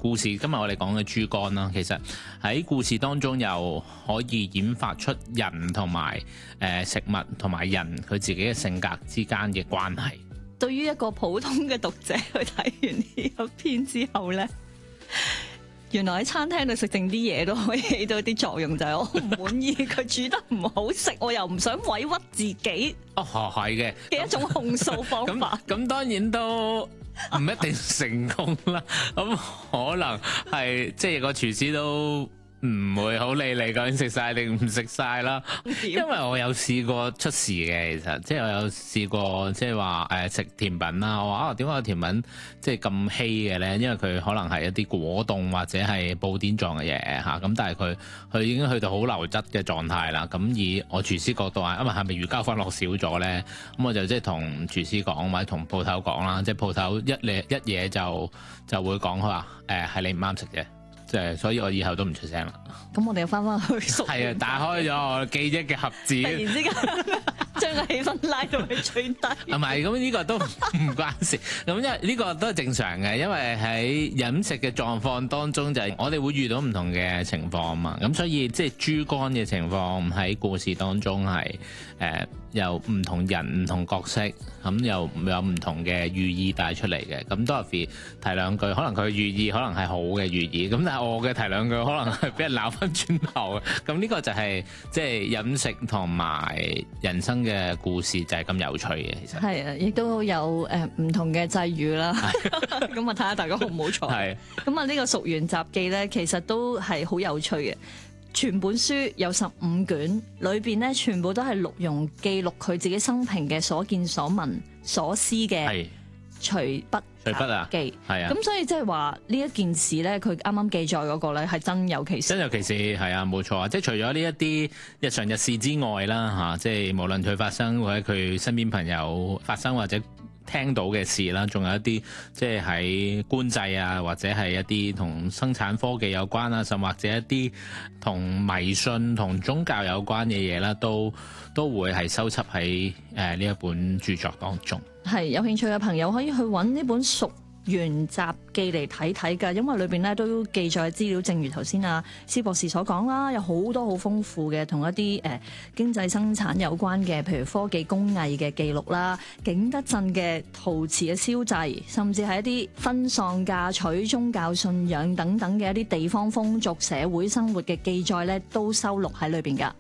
故事，今日我哋講嘅豬肝啦，其實喺故事當中又可以演發出人同埋食物同埋人佢自己嘅性格之間嘅關係。 對於一個普通嘅讀者去睇完呢一篇之後呢，原來喺餐廳度食定啲嘢都可以起到啲作用，就係我唔滿意佢煮得唔好食，我又唔想委屈自己。係嘅一種控訴方法。 咁當然都唔一定成功啦。咁可能係即係個廚師都唔會好理你究竟食晒定唔食晒啦。因為我有試過出事嘅，其實即係我有試過即係話食甜品啦。我話點解個甜品即係咁稀嘅咧？因為佢可能係一啲果凍或者係布甸狀嘅嘢嚇。咁但係佢已經去到好流質嘅狀態啦。咁以我廚師角度話，因為係咪魚膠粉落少咗咧？咁我就即係同廚師講或者同鋪頭講啦。即係鋪頭一嘢就會講佢話係你唔啱食嘅。即係，所以我以後都唔出聲啦。 咁我哋又翻去熟。係啊，打開咗我記憶嘅盒子。突然之間將個氣氛拉到去最低。 唔係，咁呢個都唔關事。咁因為呢個都係正常嘅，因為喺飲食嘅狀況當中，就係我哋會遇到唔同嘅情況啊嘛。咁所以即係豬肝嘅情況喺故事當中係由唔同人、唔同角色，咁又有唔同嘅寓意帶出嚟嘅。咁 Dorothy 提兩句，可能佢寓意可能係好嘅寓意，咁但係我嘅提兩句可能係俾人鬧翻轉頭嘅。咁呢個就係即係飲食同埋人生嘅故事就係咁有趣嘅。其實係啊，亦都有唔同嘅際遇啦。咁啊睇下大家好唔好彩。係。咁啊呢個《蜀原雜記》咧，其實都係好有趣嘅。全本書有15卷，裏邊咧全部都係陸容記錄佢自己生平嘅所見所聞所思嘅隨筆記。係啊，咁所以即係話呢一件事咧，佢啱啱記載嗰個咧係真有其事。真有其事係啊，冇錯啊！即係除咗呢一啲日常日事之外啦，嚇，即係無論佢發生或者佢身邊朋友發生或者聽到嘅事啦，仲有一啲即係喺官制啊，或者係一啲同生產科技有關啊，甚或者一啲同迷信同宗教有關嘅嘢啦，都會係收輯喺呢一本著作當中。係，有興趣嘅朋友可以去揾呢本《蜀原雜記》嚟睇睇㗎，因為裏邊咧都記載資料，正如頭先施博士所講啦，有好多好豐富嘅同一啲經濟生產有關嘅，譬如科技工藝嘅記錄啦，景德鎮嘅陶瓷嘅燒製，甚至係一啲婚喪嫁娶、宗教信仰等等嘅一啲地方風俗、社會生活嘅記載咧，都收錄喺裏邊㗎。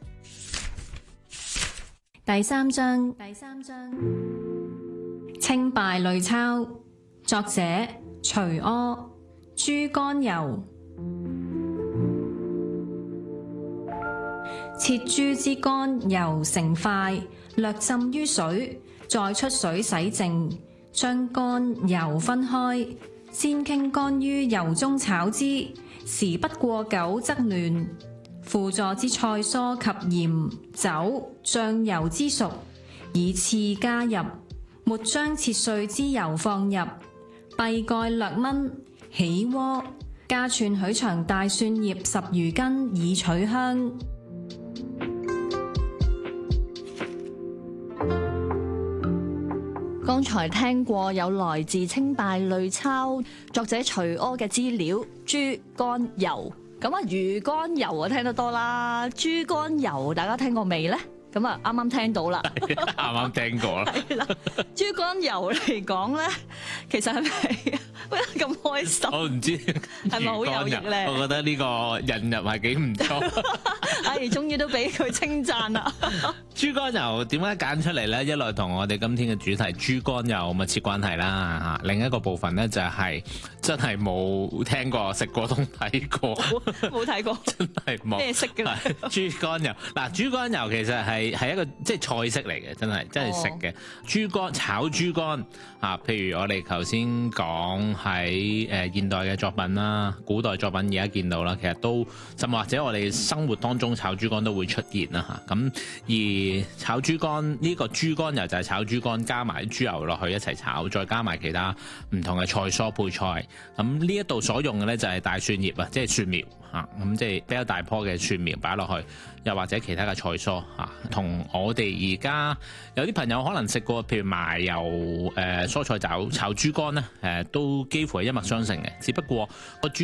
第三章稱敗類鈔，作者徐柯。豬肝油，切豬之肝，油成塊，略浸於水，再出水洗淨，將肝油分開，先傾肝於油中炒之，時不過久則嫩。輔助之菜蔬及鹽、酒、醬油之熟，以次加入。末將切碎之油放入，閉蓋略燜，起鍋，加串許長大蒜葉10餘根以取香。 剛才聽過有來自稱敗類鈔作者徐柯嘅資料，豬肝油。咁啊，魚肝油我聽得多啦，豬肝油大家聽過未呢？咁啊，啱啱聽到啦， 啱啱聽過啦。係啦， 豬肝油嚟講咧，其實係咪咁開心？我唔知係咪好有益咧？ 我覺得呢個引入係幾唔錯。 哎，終於都俾佢稱讚啦！ 豬肝油點解揀出嚟咧？一來同我哋今天嘅主題豬肝油密切關係啦嚇，另一個部分咧就係真係冇聽過、食過同睇過， 冇睇過， 真係冇咩色嘅豬肝油嗱，豬肝油其實係一個即係菜式嚟嘅，真係食嘅。豬肝炒豬肝啊，譬如我哋頭先講喺現代嘅作品啦、古代作品而家見到啦，其實都甚或者我哋生活當中炒豬肝都會出現啦嚇。咁而炒豬肝呢個豬肝油就係炒豬肝加埋豬油落去一齊炒，再加埋其他唔同嘅菜蔬配菜。咁呢一度所用嘅咧就係大蒜葉啊，即係蒜苗嚇，咁即係比較大棵嘅蒜苗擺落去，又或者其他嘅菜蔬嚇。同我哋而家有啲朋友可能食過，譬如麻油蔬菜炒豬肝咧，都幾乎係一脈相承嘅，只不過個豬